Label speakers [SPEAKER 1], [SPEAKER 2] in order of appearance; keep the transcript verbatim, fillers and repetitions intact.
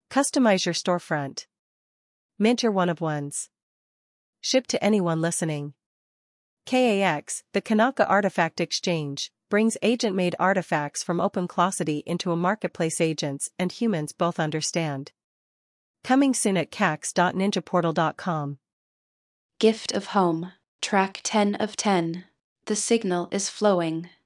[SPEAKER 1] Customize your storefront. Mint your one-of-ones. Ship to anyone listening. K A X, the Kanaka Artifact Exchange, brings agent-made artifacts from OpenClossity into a marketplace agents and humans both understand. Coming soon at cax dot ninjaportal dot com.
[SPEAKER 2] Gift of Home, track ten of ten. The signal is flowing.